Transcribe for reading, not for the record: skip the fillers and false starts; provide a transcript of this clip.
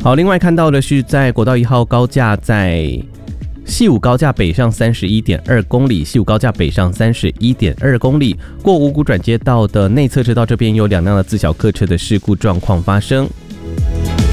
好，另外看到的是在国道1号高架在西武高架北上31.2公里，西武高架北上31.2公里，过五股转接道的内侧车道这边有2辆的自小客车的事故状况发生。